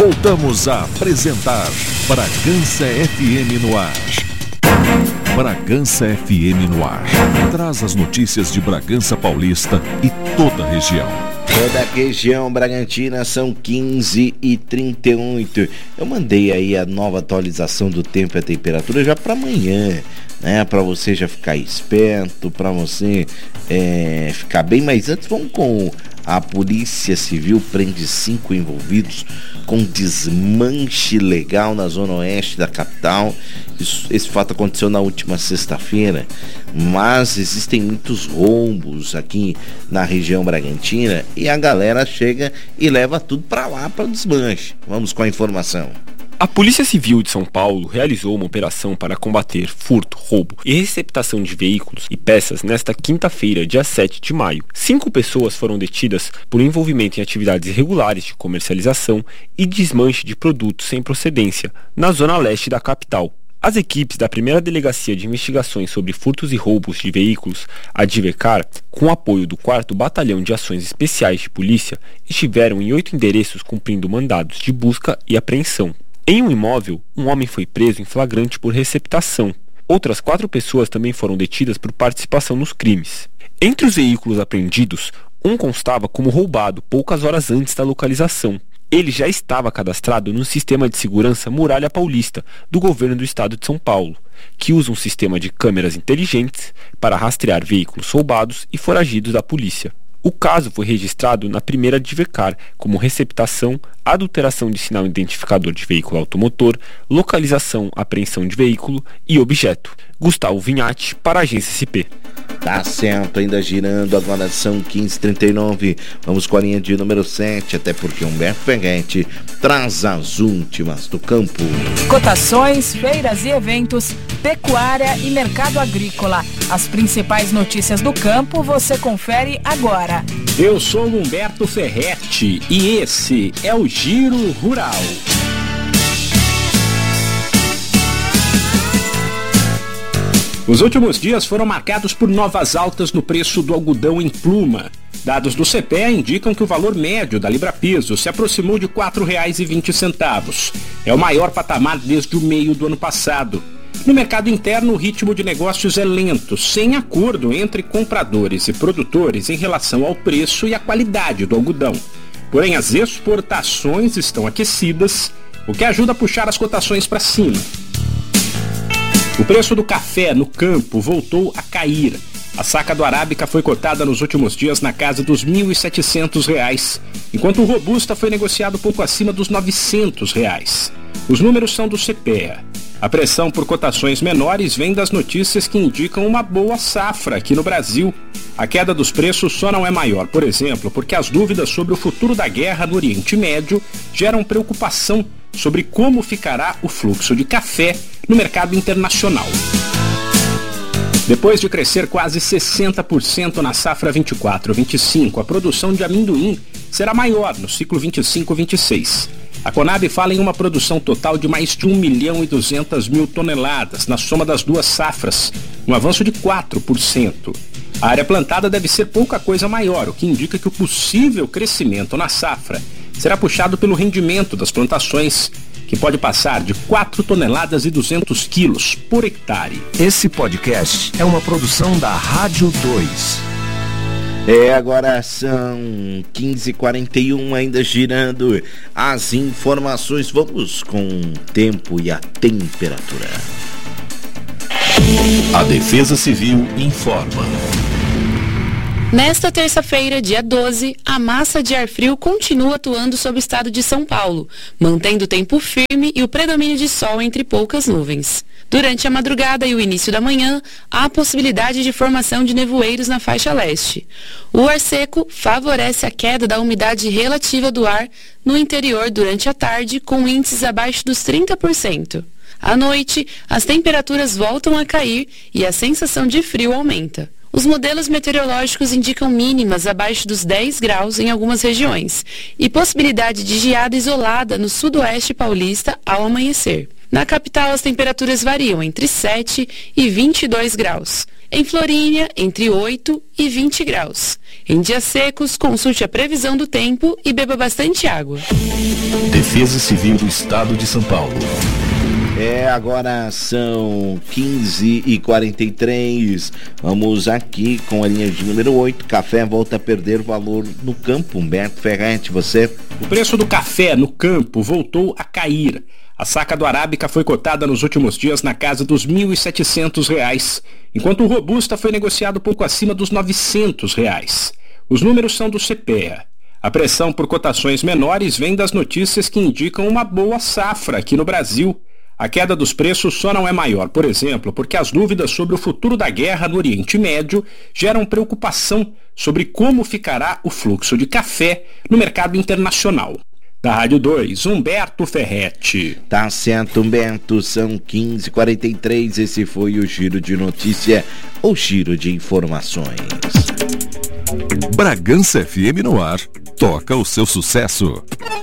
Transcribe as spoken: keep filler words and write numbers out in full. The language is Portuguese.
Voltamos a apresentar Bragança F M no ar. Bragança F M no ar. Traz as notícias de Bragança Paulista e toda a região. Toda a região Bragantina, são quinze e trinta e oito. Eu mandei aí a nova atualização do tempo e a temperatura já para amanhã, né? Para você já ficar esperto, para você é, ficar bem. Mas antes, vamos com a Polícia Civil prende cinco envolvidos com desmanche legal na zona oeste da capital. Isso, esse fato aconteceu na última sexta-feira, mas existem muitos roubos aqui na região Bragantina e a galera chega e leva tudo para lá para o desmanche. Vamos com a informação. A Polícia Civil de São Paulo realizou uma operação para combater furto, roubo e receptação de veículos e peças nesta quinta-feira, dia sete de maio. Cinco pessoas foram detidas por envolvimento em atividades irregulares de comercialização e desmanche de produtos sem procedência na zona leste da capital. As equipes da primeira Delegacia de Investigações sobre Furtos e Roubos de Veículos, a DIVECAR, com apoio do quarto Batalhão de Ações Especiais de Polícia, estiveram em oito endereços cumprindo mandados de busca e apreensão. Em um imóvel, um homem foi preso em flagrante por receptação. Outras quatro pessoas também foram detidas por participação nos crimes. Entre os veículos apreendidos, um constava como roubado poucas horas antes da localização. Ele já estava cadastrado no Sistema de Segurança Muralha Paulista, do governo do estado de São Paulo, que usa um sistema de câmeras inteligentes para rastrear veículos roubados e foragidos da polícia. O caso foi registrado na primeira DIVECAR como receptação, adulteração de sinal identificador de veículo automotor, localização, apreensão de veículo e objeto. Gustavo Vinhati, para a Agência S P. Tá certo, ainda girando, agora são quinze e trinta e nove. Vamos com a linha de número sete, até porque Humberto Ferretti traz as últimas do campo. Cotações, feiras e eventos, pecuária e mercado agrícola. As principais notícias do campo você confere agora. Eu sou Humberto Ferretti e esse é o Giro Rural. Os últimos dias foram marcados por novas altas no preço do algodão em pluma. Dados do C P E A indicam que o valor médio da libra-peso se aproximou de quatro reais e vinte centavos. É o maior patamar desde o meio do ano passado. No mercado interno, o ritmo de negócios é lento, sem acordo entre compradores e produtores em relação ao preço e à qualidade do algodão. Porém, as exportações estão aquecidas, o que ajuda a puxar as cotações para cima. O preço do café no campo voltou a cair. A saca do Arábica foi cotada nos últimos dias na casa dos mil e setecentos reais, enquanto o Robusta foi negociado pouco acima dos novecentos reais. Os números são do C P E A. A pressão por cotações menores vem das notícias que indicam uma boa safra aqui no Brasil. A queda dos preços só não é maior, por exemplo, porque as dúvidas sobre o futuro da guerra no Oriente Médio geram preocupação sobre como ficará o fluxo de café no mercado internacional. Depois de crescer quase sessenta por cento na safra vinte e quatro vinte e cinco, a produção de amendoim será maior no ciclo vinte e cinco vinte e seis. A Conab fala em uma produção total de mais de um milhão e duzentas mil toneladas na soma das duas safras, um avanço de quatro por cento. A área plantada deve ser pouca coisa maior, o que indica que o possível crescimento na safra será puxado pelo rendimento das plantações, que pode passar de quatro toneladas e duzentos quilos por hectare. Esse podcast é uma produção da Rádio dois. É, agora são quinze e quarenta e um, ainda girando as informações. Vamos com o tempo e a temperatura. A Defesa Civil informa. Nesta terça-feira, dia doze, a massa de ar frio continua atuando sobre o estado de São Paulo, mantendo o tempo firme e o predomínio de sol entre poucas nuvens. Durante a madrugada e o início da manhã, há a possibilidade de formação de nevoeiros na faixa leste. O ar seco favorece a queda da umidade relativa do ar no interior durante a tarde, com índices abaixo dos trinta por cento. À noite, as temperaturas voltam a cair e a sensação de frio aumenta. Os modelos meteorológicos indicam mínimas abaixo dos dez graus em algumas regiões e possibilidade de geada isolada no sudoeste paulista ao amanhecer. Na capital, as temperaturas variam entre sete e vinte e dois graus. Em Florínia, entre oito e vinte graus. Em dias secos, consulte a previsão do tempo e beba bastante água. Defesa Civil do Estado de São Paulo. É, agora são quinze e quarenta e três. Vamos aqui com a linha de número oito. Café volta a perder valor no campo. Humberto Ferretti, você? O preço do café no campo voltou a cair. A saca do Arábica foi cotada nos últimos dias na casa dos mil e setecentos reais, enquanto o Robusta foi negociado pouco acima dos novecentos reais. Os números são do CEPEA. A pressão por cotações menores vem das notícias que indicam uma boa safra aqui no Brasil. A queda dos preços só não é maior, por exemplo, porque as dúvidas sobre o futuro da guerra no Oriente Médio geram preocupação sobre como ficará o fluxo de café no mercado internacional. Da Rádio dois, Humberto Ferretti. Tá certo, Humberto, são quinze e quarenta e três, esse foi o Giro de Notícia, o Giro de Informações. Bragança F M no ar, toca o seu sucesso.